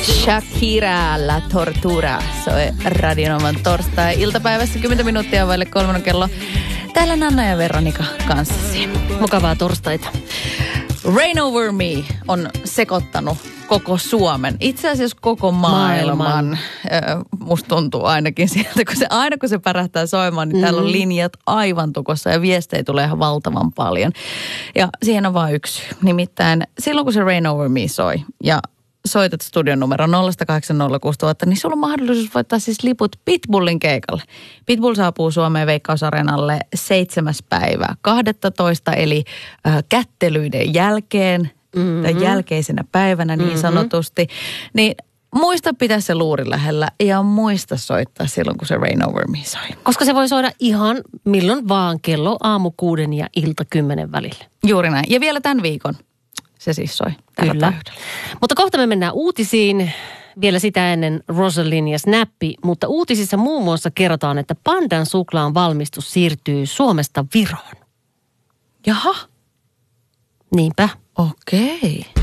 Shakira La Tortura soi Radionovan torstai-iltapäivässä 10 minuuttia vaille 3 kello. Täällä Nanna ja Veronika kanssasi. Mukavaa torstaita. Rain Over Me on sekoittanut koko Suomen. Itse asiassa koko maailman. Musta tuntuu ainakin sieltä, aina kun se pärähtää soimaan, niin täällä on linjat aivan tukossa ja viestejä tulee ihan valtavan paljon. Ja siihen on vain yksi. Nimittäin silloin, kun se Rain Over Me soi ja soitat studion numero 0806000, niin sulla on mahdollisuus voittaa siis liput Pitbullin keikalle. Pitbull saapuu Suomeen Veikkausareenalle 7. päivää 12. eli kättelyiden jälkeen, tai jälkeisenä päivänä niin sanotusti. Niin muista pitää se luuri lähellä ja muista soittaa silloin, kun se Rain Over Me soi. Koska se voi soida ihan milloin vaan kello aamu 6 ja ilta 10 välillä. Juuri näin. Ja vielä tämän viikon se siis soi. Kyllä. Mutta kohta me mennään uutisiin. Vielä sitä ennen Rosalind ja Snappi. Mutta uutisissa muun muassa kerrotaan, että Pandan suklaan valmistus siirtyy Suomesta Viroon. Jaha. Niinpä. Okei.